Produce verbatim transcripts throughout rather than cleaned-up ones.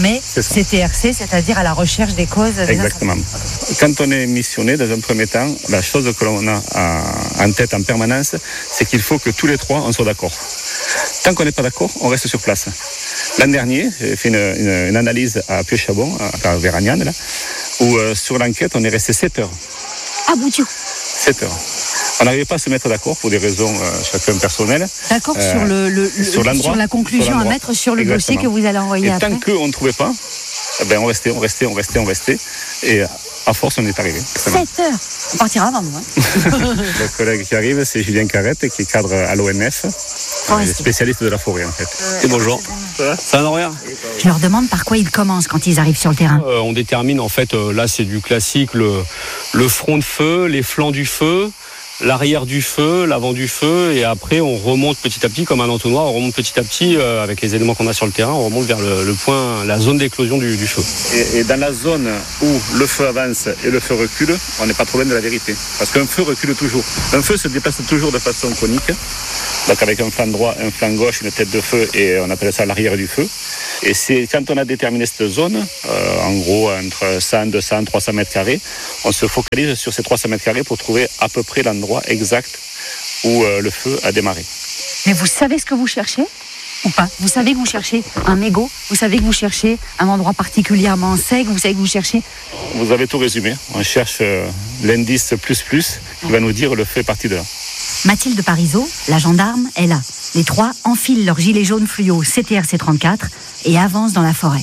mais C T R C, c'est-à-dire à la recherche des causes des Exactement. incendies. Quand on est missionné, dans un premier temps, la chose que l'on a en tête en permanence, c'est qu'il faut que tous les trois on soit d'accord. Tant qu'on n'est pas d'accord, on reste sur place. L'an dernier, j'ai fait une, une, une analyse à Pieux-Chabon, à Véragnan, là, où euh, sur l'enquête, on est resté sept heures. Ah, bon Dieu. sept heures. On n'arrivait pas à se mettre d'accord pour des raisons euh, chacun personnelles. D'accord, euh, sur, le, le, sur, le, sur la conclusion sur à mettre sur le Exactement. dossier que vous allez envoyer Et après. tant qu'on ne trouvait pas, eh ben on restait, on restait, on restait, on restait. Et à force, on est arrivé. sept heures. On partira avant nous. Hein. Le collègue qui arrive, c'est Julien Carrette, qui est cadre à l'O N F. Il est spécialiste de la forêt, en fait. Et bonjour. Ça va, ça va rien. Je leur demande par quoi ils commencent quand ils arrivent sur le terrain. Euh, on détermine, en fait, euh, là, c'est du classique, le, le front de feu, les flancs du feu, l'arrière du feu, l'avant du feu, et après on remonte petit à petit comme un entonnoir, on remonte petit à petit euh, avec les éléments qu'on a sur le terrain, on remonte vers le, le point, la zone d'éclosion du, du feu. Et, et dans la zone où le feu avance et le feu recule, on n'est pas trop loin de la vérité. Parce qu'un feu recule toujours. Un feu se déplace toujours de façon conique, donc avec un flanc droit, un flanc gauche, une tête de feu, et on appelle ça l'arrière du feu. Et c'est quand on a déterminé cette zone, euh, en gros entre cent, deux cents, trois cents mètres carrés, on se focalise sur ces trois cents mètres carrés pour trouver à peu près l'endroit exact où euh, le feu a démarré. Mais vous savez ce que vous cherchez ou pas? Vous savez que vous cherchez un mégot? Vous savez que vous cherchez un endroit particulièrement sec? Vous savez que vous cherchez... Vous avez tout résumé. On cherche euh, l'indice plus plus qui va nous dire le feu est parti de là. Mathilde Parisot, la gendarme, est là. Les trois enfilent leur gilet jaune fluo C T R C trente-quatre et avancent dans la forêt.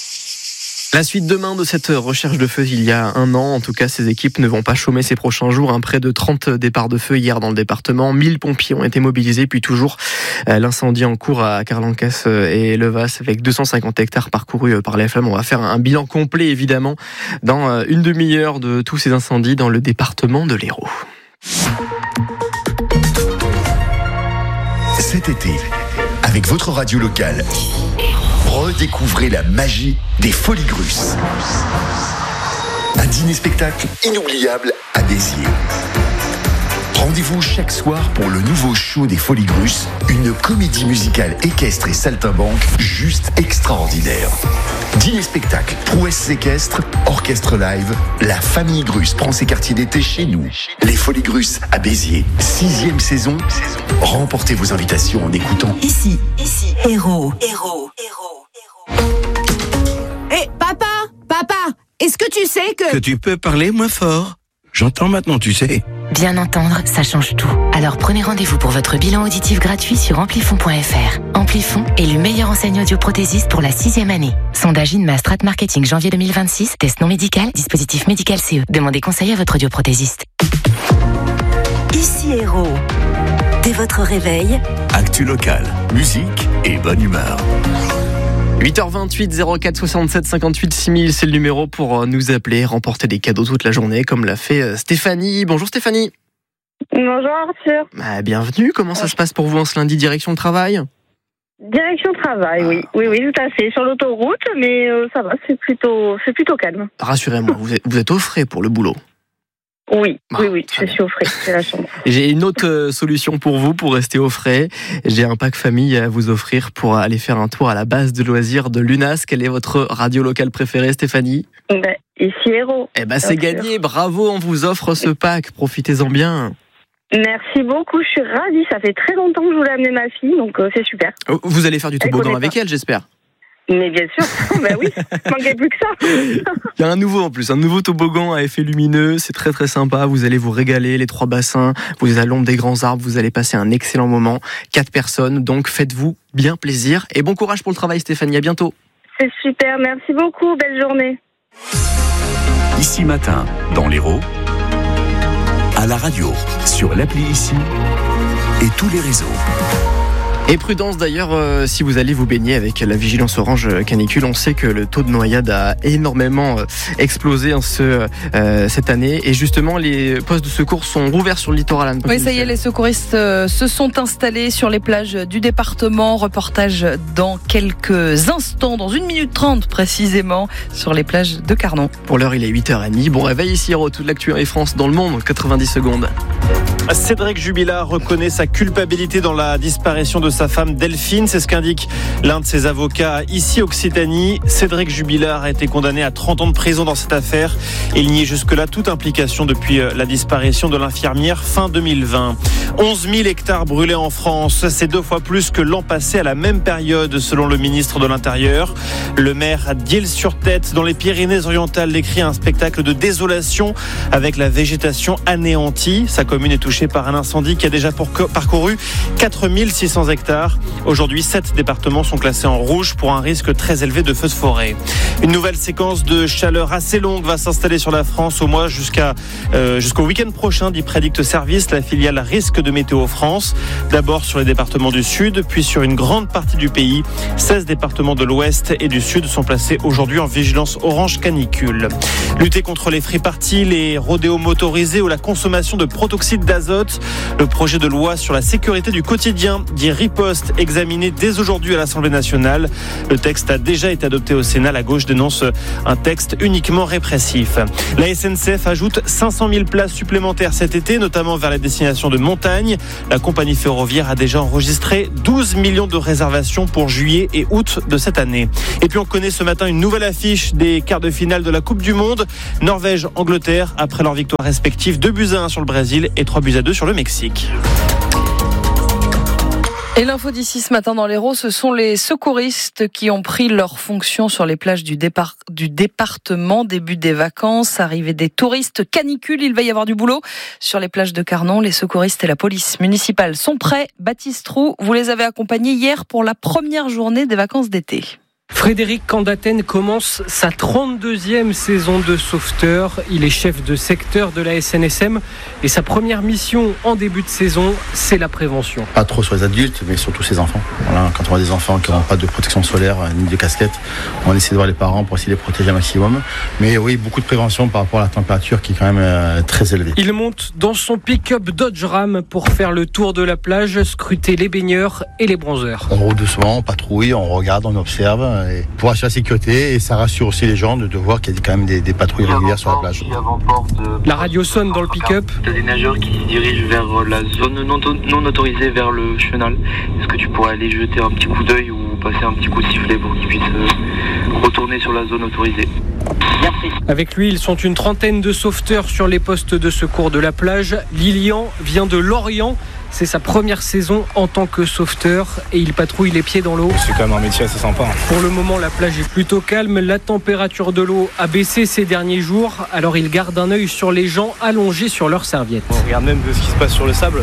La suite demain de cette recherche de feu il y a un an. En tout cas, ces équipes ne vont pas chômer ces prochains jours. Hein. Près de trente départs de feu hier dans le département. mille pompiers ont été mobilisés. Puis toujours euh, l'incendie en cours à Carlancas et Levas avec deux cent cinquante hectares parcourus par les flammes. On va faire un bilan complet évidemment dans euh, une demi-heure de tous ces incendies dans le département de l'Hérault. Cet été, avec votre radio locale, redécouvrez la magie des Folies Grusses. Un dîner-spectacle inoubliable à Béziers. Rendez-vous chaque soir pour le nouveau show des Folies Grusses, une comédie musicale équestre et saltimbanque juste extraordinaire. Dîner-spectacle, prouesses équestres, orchestre live, la famille Grusse prend ses quartiers d'été chez nous. Les Folies Grusses à Béziers, sixième saison. Remportez vos invitations en écoutant Ici, ici, Hérault, Hérault, Hérault, Hérault. Hé, papa, papa, est-ce que tu sais que... Que tu peux parler moins fort. J'entends maintenant, tu sais. Bien entendre, ça change tout. Alors prenez rendez-vous pour votre bilan auditif gratuit sur amplifon point f r. Amplifon, élu meilleure enseigne audioprothésiste pour la sixième année. Sondage INMA Strat Marketing janvier deux mille vingt-six. Test non médical, dispositif médical C E. Demandez conseil à votre audioprothésiste. Ici Hérault. Dès votre réveil, actu local, musique et bonne humeur. huit heures vingt-huit, zéro quatre soixante-sept cinquante-huit six mille, c'est le numéro pour nous appeler, remporter des cadeaux toute la journée, comme l'a fait Stéphanie. Bonjour Stéphanie. Bonjour Arthur. Bah, bienvenue, comment ça se passe pour vous en ce lundi, direction de travail? Direction travail, oui. Oui, oui, tout à fait. Sur l'autoroute, mais euh, ça va, c'est plutôt, c'est plutôt calme. Rassurez-moi, vous êtes, vous êtes au frais pour le boulot? Oui, ah, oui, oui, je bien. suis au frais, c'est la chance. J'ai une autre euh, solution pour vous, pour rester au frais. J'ai un pack famille à vous offrir pour aller faire un tour à la base de loisirs de l'UNAS. Quelle est votre radio locale préférée, Stéphanie? Ben, ici Hérault. Eh ben, c'est gagné, sûr. Bravo, on vous offre ce pack, profitez-en bien. Merci beaucoup, je suis ravie, ça fait très longtemps que je voulais amener ma fille, donc euh, c'est super. Vous allez faire du toboggan avec elle, j'espère? Mais bien sûr, ben oui, manquait plus que ça. Il y a un nouveau en plus, un nouveau toboggan à effet lumineux, c'est très très sympa, vous allez vous régaler, les trois bassins, vous êtes à l'ombre des grands arbres, vous allez passer un excellent moment, quatre personnes, donc faites-vous bien plaisir et bon courage pour le travail Stéphanie, à bientôt. C'est super, merci beaucoup, belle journée. Ici Matin, dans l'Hérault, à la radio, sur l'appli Ici et tous les réseaux. Et prudence d'ailleurs euh, si vous allez vous baigner avec la vigilance orange canicule. On sait que le taux de noyade a énormément euh, explosé en ce, euh, cette année. Et justement, les postes de secours sont rouverts sur le littoral. Anne oui, ça y est, les secouristes euh, se sont installés sur les plages du département. Reportage dans quelques instants, dans une minute trente précisément, sur les plages de Carnon. Pour l'heure, il est huit heures trente. Bon réveil ici, Hérault, toute l'actu en France dans le monde, quatre-vingt-dix secondes. Cédric Jubilard reconnaît sa culpabilité dans la disparition de sa femme Delphine. C'est ce qu'indique l'un de ses avocats ici Occitanie. Cédric Jubilard a été condamné à trente ans de prison dans cette affaire. Il niait jusque-là toute implication depuis la disparition de l'infirmière fin deux mille vingt. onze mille hectares brûlés en France. C'est deux fois plus que l'an passé à la même période selon le ministre de l'Intérieur. Le maire d'Isle-sur-Tête dans les Pyrénées-Orientales décrit un spectacle de désolation avec la végétation anéantie. Sa commune est touchée par un incendie qui a déjà parcouru quatre mille six cents hectares. Aujourd'hui, sept départements sont classés en rouge pour un risque très élevé de feux de forêt. Une nouvelle séquence de chaleur assez longue va s'installer sur la France au mois jusqu'à, euh, jusqu'au week-end prochain, dit Prédicte Service, la filiale risque de Météo France. D'abord sur les départements du Sud, puis sur une grande partie du pays. seize départements de l'Ouest et du Sud sont placés aujourd'hui en vigilance orange canicule. Lutter contre les free-parties, les rodéos motorisés ou la consommation de protoxyde d'azote. Le projet de loi sur la sécurité du quotidien, dit Riposte, examiné dès aujourd'hui à l'Assemblée nationale. Le texte a déjà été adopté au Sénat. La gauche dénonce un texte uniquement répressif. La S N C F ajoute cinq cent mille places supplémentaires cet été, notamment vers les destinations de montagne. La compagnie ferroviaire a déjà enregistré douze millions de réservations pour juillet et août de cette année. Et puis on connaît ce matin une nouvelle affiche des quarts de finale de la Coupe du Monde. Norvège-Angleterre, après leur victoire respective, deux buts à un sur le Brésil et trois buts à deux sur le Mexique. Et l'info d'ici ce matin dans l'Hérault, ce sont les secouristes qui ont pris leurs fonctions sur les plages du, départ, du département. Début des vacances, arrivée des touristes, canicule, il va y avoir du boulot. Sur les plages de Carnon, les secouristes et la police municipale sont prêts. Baptiste Roux, vous les avez accompagnés hier pour la première journée des vacances d'été. Frédéric Candaten commence sa trente-deuxième saison de sauveteur. Il est chef de secteur de la S N S M et sa première mission en début de saison, c'est la prévention. Pas trop sur les adultes, mais surtout ses enfants. Voilà, quand on voit des enfants qui n'ont pas de protection solaire ni de casquette, on essaie de voir les parents pour essayer de les protéger un maximum. Mais oui, beaucoup de prévention par rapport à la température qui est quand même euh, très élevée. Il monte dans son pick-up Dodge Ram pour faire le tour de la plage, scruter les baigneurs et les bronzeurs. On roule doucement, on patrouille, on regarde, on observe. Pour assurer la sécurité, et ça rassure aussi les gens de, de voir qu'il y a quand même des, des patrouilles régulières sur la plage. La radio sonne dans le pick-up. Il y a des nageurs qui se dirigent vers la zone non, non autorisée, vers le chenal. Est-ce que tu pourrais aller jeter un petit coup d'œil ou passer un petit coup de sifflet pour qu'ils puissent euh, retourner sur la zone autorisée? Merci. Avec lui, ils sont une trentaine de sauveteurs sur les postes de secours de la plage. Lilian vient de Lorient. C'est sa première saison en tant que sauveteur et il patrouille les pieds dans l'eau. C'est quand même un métier assez sympa. Pour le moment, la plage est plutôt calme. La température de l'eau a baissé ces derniers jours. Alors il garde un œil sur les gens allongés sur leurs serviettes. On regarde même de ce qui se passe sur le sable.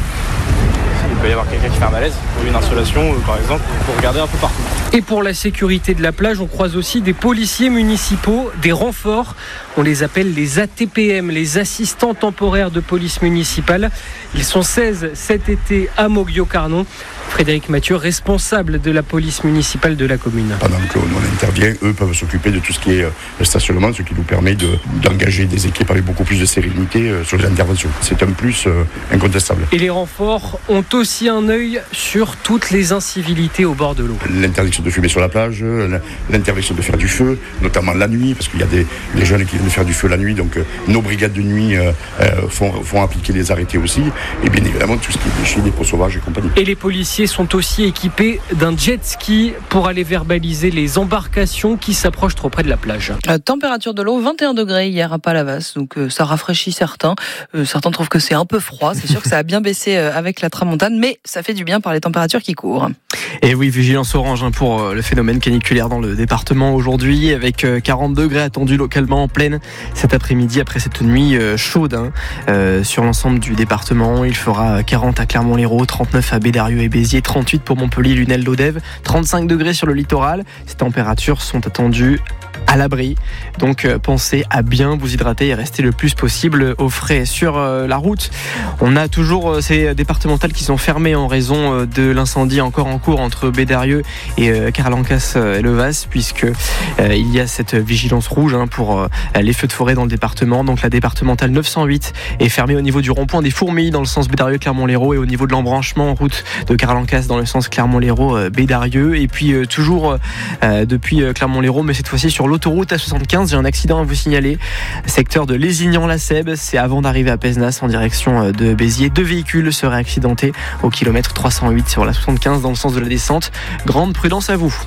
Il peut y avoir quelqu'un qui fait un malaise, ou une insolation par exemple, pour regarder un peu partout. Et pour la sécurité de la plage, on croise aussi des policiers municipaux, des renforts. On les appelle les A T P M, les assistants temporaires de police municipale. Ils sont seize cet été à Moguio-Carnon. Frédéric Mathieu, responsable de la police municipale de la commune. Pendant que l'on intervient, eux peuvent s'occuper de tout ce qui est le stationnement, ce qui nous permet de, d'engager des équipes avec beaucoup plus de sérénité sur les interventions. C'est un plus euh, incontestable. Et les renforts ont aussi un œil sur toutes les incivilités au bord de l'eau. L'interdiction de fumer sur la plage, l'interdiction de faire du feu, notamment la nuit, parce qu'il y a des, des jeunes qui viennent faire du feu la nuit, donc euh, nos brigades de nuit euh, font, font appliquer les arrêtés aussi, et bien évidemment tout ce qui est déchets, des peaux sauvages et compagnie. Et les policiers sont aussi équipés d'un jet ski pour aller verbaliser les embarcations qui s'approchent trop près de la plage. La température de l'eau, vingt et un degrés hier à Palavas, donc euh, ça rafraîchit certains. Euh, certains trouvent que c'est un peu froid, c'est sûr que ça a bien baissé euh, avec la tramontane, mais ça fait du bien par les températures qui courent. Et oui, vigilance orange hein, pour euh, le phénomène caniculaire dans le département aujourd'hui, avec euh, quarante degrés attendus localement en pleine cet après-midi après cette nuit euh, chaude hein, euh, sur l'ensemble du département. Il fera quarante à Clermont-Lérault, trente-neuf à Bédarieux et Béziers, trente-huit pour Montpellier, Lunel, Lodève, trente-cinq degrés sur le littoral. Ces températures sont attendues à l'abri. Donc euh, pensez à bien vous hydrater et rester le plus possible au frais. Sur euh, la route, on a toujours euh, ces départementales qui sont fermées en raison euh, de l'incendie encore en cours entre Bédarieux et euh, Carlancas euh, et Levas, puisque euh, il y a cette vigilance rouge hein, pour euh, les feux de forêt dans le département. Donc la départementale neuf cent huit est fermée au niveau du rond-point des Fourmilles dans le sens Bédarieux-Clermont-Lérault et au niveau de l'embranchement en route de Carlancas dans le sens Clermont-Lérault-Bédarieux. Et puis euh, toujours euh, depuis euh, Clermont-Lérault, mais cette fois-ci sur l'autoroute autoroute A soixante-quinze, j'ai un accident à vous signaler. Secteur de Lézignan-la-Sèbe, c'est avant d'arriver à Pézenas en direction de Béziers. Deux véhicules seraient accidentés au kilomètre trois cent huit sur la soixante-quinze dans le sens de la descente. Grande prudence à vous.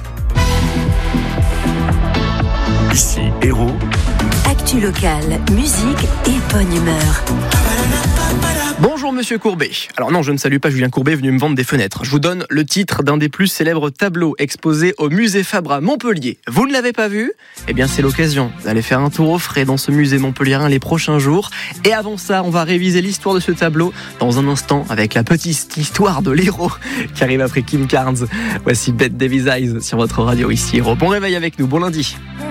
Ici, Héros. Actu locale, musique et bonne humeur. Bonjour Monsieur Courbet. Alors non, je ne salue pas Julien Courbet venu me vendre des fenêtres. Je vous donne le titre d'un des plus célèbres tableaux exposés au musée Fabre à Montpellier. Vous ne l'avez pas vu ? Eh bien c'est l'occasion d'aller faire un tour au frais dans ce musée montpelliérain les prochains jours. Et avant ça, on va réviser l'histoire de ce tableau dans un instant avec la petite histoire de l'héros qui arrive après Kim Carnes. Voici Bette Davis Eyes sur votre radio ici Héros. Bon réveil avec nous, bon lundi.